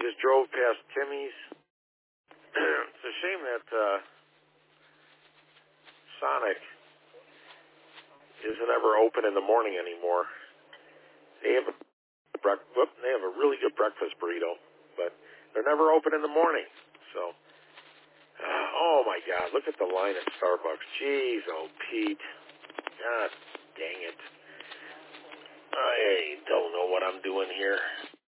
just drove past Timmy's. It's a shame that Sonic isn't ever open in the morning anymore. They have a really good breakfast burrito, but they're never open in the morning. So, oh my God, look at the line at Starbucks. Jeez, oh Pete, God dang it. I don't know what I'm doing here.